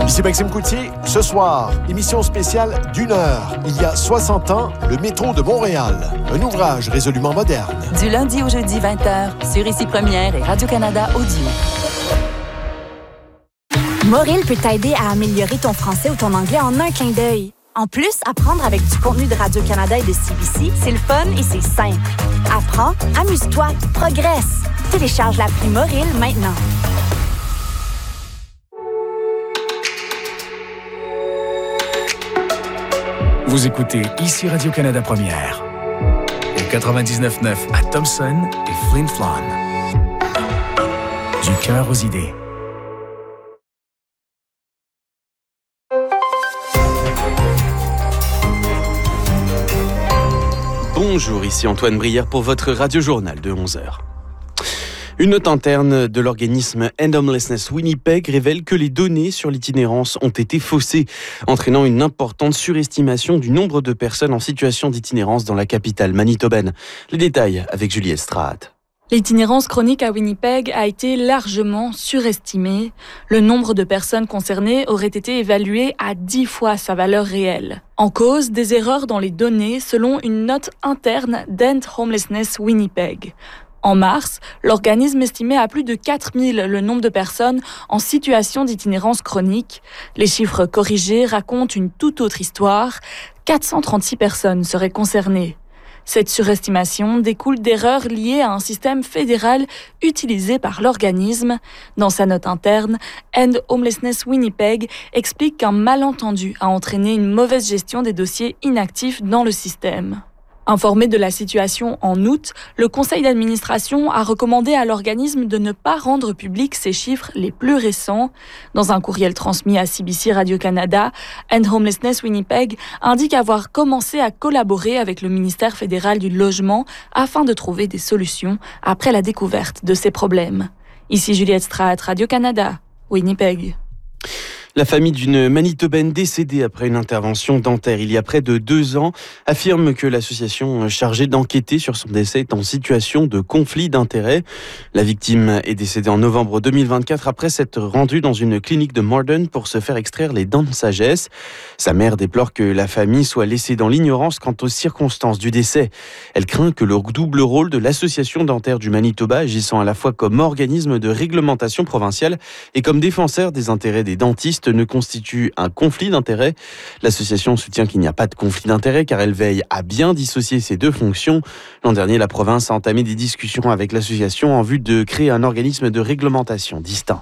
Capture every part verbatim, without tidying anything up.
Ici Maxime Coutier. Ce soir, émission spéciale d'une heure. Il y a soixante ans, le métro de Montréal. Un ouvrage résolument moderne. Du lundi au jeudi, vingt heures, sur Ici Première et Radio-Canada Audio. Moril peut t'aider à améliorer ton français ou ton anglais en un clin d'œil. En plus, apprendre avec du contenu de Radio-Canada et de C B C, c'est le fun et c'est simple. Apprends, amuse-toi, progresse. Télécharge l'appli Moril maintenant. Vous écoutez Ici Radio-Canada Première. Au quatre-vingt-dix-neuf neuf à Thompson et Flin Flon. Du cœur aux idées. Bonjour, ici Antoine Brière pour votre radio-journal de onze heures. Une note interne de l'organisme End Homelessness Winnipeg révèle que les données sur l'itinérance ont été faussées, entraînant une importante surestimation du nombre de personnes en situation d'itinérance dans la capitale manitobaine. Les détails avec Julie Estrade. L'itinérance chronique à Winnipeg a été largement surestimée. Le nombre de personnes concernées aurait été évalué à dix fois sa valeur réelle. En cause, des erreurs dans les données selon une note interne d'End Homelessness Winnipeg. En mars, l'organisme estimait à plus de quatre mille le nombre de personnes en situation d'itinérance chronique. Les chiffres corrigés racontent une toute autre histoire. quatre cent trente-six personnes seraient concernées. Cette surestimation découle d'erreurs liées à un système fédéral utilisé par l'organisme. Dans sa note interne, End Homelessness Winnipeg explique qu'un malentendu a entraîné une mauvaise gestion des dossiers inactifs dans le système. Informé de la situation en août, le conseil d'administration a recommandé à l'organisme de ne pas rendre publics ses chiffres les plus récents. Dans un courriel transmis à C B C Radio-Canada, End Homelessness Winnipeg indique avoir commencé à collaborer avec le ministère fédéral du Logement afin de trouver des solutions après la découverte de ces problèmes. Ici Juliette Straat, Radio-Canada, Winnipeg. La famille d'une Manitobaine décédée après une intervention dentaire il y a près de deux ans affirme que l'association chargée d'enquêter sur son décès est en situation de conflit d'intérêts. La victime est décédée en novembre deux mille vingt-quatre après s'être rendue dans une clinique de Morden pour se faire extraire les dents de sagesse. Sa mère déplore que la famille soit laissée dans l'ignorance quant aux circonstances du décès. Elle craint que le double rôle de l'association dentaire du Manitoba, agissant à la fois comme organisme de réglementation provinciale et comme défenseur des intérêts des dentistes, ne constitue un conflit d'intérêts. L'association soutient qu'il n'y a pas de conflit d'intérêts car elle veille à bien dissocier ces deux fonctions. L'an dernier, la province a entamé des discussions avec l'association en vue de créer un organisme de réglementation distinct.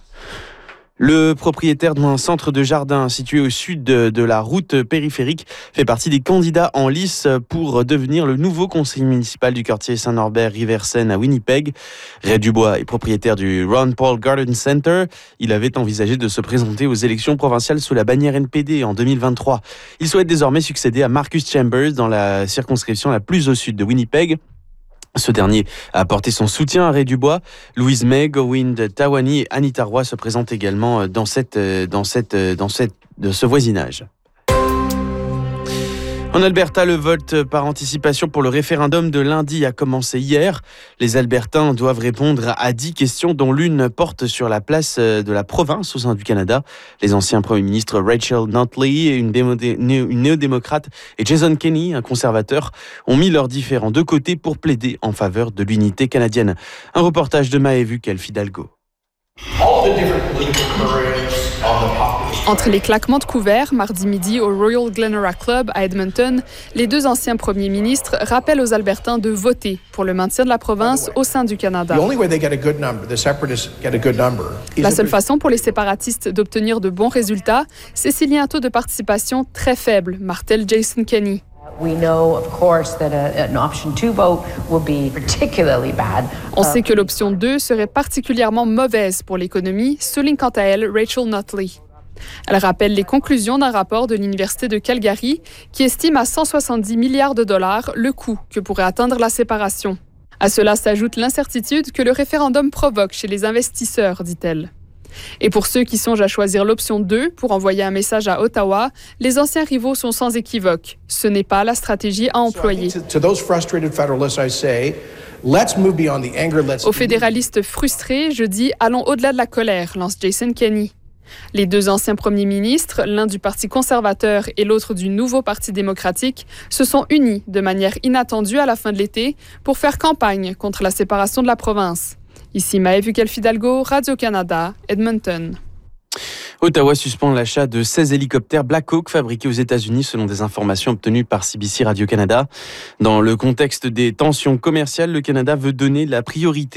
Le propriétaire d'un centre de jardin situé au sud de, de la route périphérique fait partie des candidats en lice pour devenir le nouveau conseiller municipal du quartier Saint-Norbert-Riversen à Winnipeg. Ray Dubois est propriétaire du Ron Paul Garden Center. Il avait envisagé de se présenter aux élections provinciales sous la bannière N P D en deux mille vingt-trois. Il souhaite désormais succéder à Marcus Chambers dans la circonscription la plus au sud de Winnipeg. Ce dernier a apporté son soutien à Ray Dubois. Louise May, Gowind Tawani et Anita Roy se présentent également dans, cette, dans, cette, dans cette, de ce voisinage. En Alberta, le vote par anticipation pour le référendum de lundi a commencé hier. Les Albertains doivent répondre à dix questions, dont l'une porte sur la place de la province au sein du Canada. Les anciens premiers ministres Rachel Notley, une, démodé- une néo-démocrate, et Jason Kenney, un conservateur, ont mis leurs différends de côté pour plaider en faveur de l'unité canadienne. Un reportage de Maëvu Fidalgo. Entre les claquements de couverts, mardi midi au Royal Glenora Club à Edmonton, les deux anciens premiers ministres rappellent aux Albertains de voter pour le maintien de la province au sein du Canada. La seule façon pour les séparatistes d'obtenir de bons résultats, c'est s'il y a un taux de participation très faible, martèle Jason Kenney. On sait que l'option deux serait particulièrement mauvaise pour l'économie, souligne quant à elle Rachel Notley. Elle rappelle les conclusions d'un rapport de l'Université de Calgary qui estime à cent soixante-dix milliards de dollars le coût que pourrait atteindre la séparation. À cela s'ajoute l'incertitude que le référendum provoque chez les investisseurs, dit-elle. Et pour ceux qui songent à choisir l'option deux pour envoyer un message à Ottawa, les anciens rivaux sont sans équivoque. Ce n'est pas la stratégie à employer. Aux fédéralistes frustrés, je dis « allons au-delà de la colère », lance Jason Kenney. Les deux anciens premiers ministres, l'un du Parti conservateur et l'autre du Nouveau Parti démocratique, se sont unis de manière inattendue à la fin de l'été pour faire campagne contre la séparation de la province. Ici Maëve Uckel-Fidalgo, Radio-Canada, Edmonton. Ottawa suspend l'achat de seize hélicoptères Black Hawk fabriqués aux États-Unis selon des informations obtenues par C B C Radio-Canada. Dans le contexte des tensions commerciales, le Canada veut donner la priorité